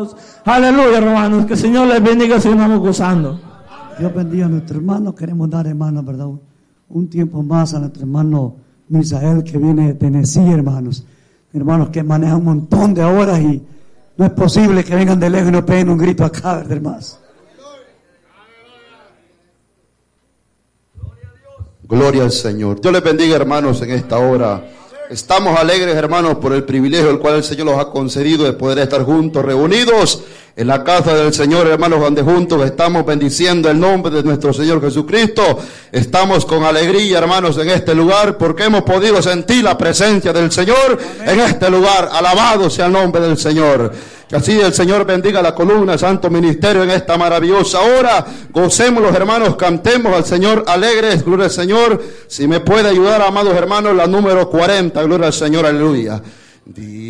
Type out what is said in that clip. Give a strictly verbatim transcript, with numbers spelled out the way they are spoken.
Dios. Aleluya, hermanos. Que el Señor les bendiga, sigamos gozando. Dios bendiga a nuestro hermano. Queremos dar, hermanos, ¿verdad? Un tiempo más a nuestro hermano Misael, que viene de Tennessee, hermanos. Hermanos que manejan un montón de horas y no es posible que vengan de lejos y nos peguen un grito acá, ¿verdad, hermanos? Gloria al Señor. Dios les bendiga, hermanos, en esta hora. Estamos alegres, hermanos, por el privilegio el cual el Señor nos ha concedido de poder estar juntos, reunidos en la casa del Señor, hermanos, donde juntos estamos bendiciendo el nombre de nuestro Señor Jesucristo. Estamos con alegría, hermanos, en este lugar, porque hemos podido sentir la presencia del Señor en este lugar. Alabado sea el nombre del Señor. Que así el Señor bendiga la columna, Santo Ministerio, en esta maravillosa hora. Gocemos los hermanos, cantemos al Señor alegres, gloria al Señor. Si me puede ayudar, amados hermanos, la número cuarenta, gloria al Señor, aleluya.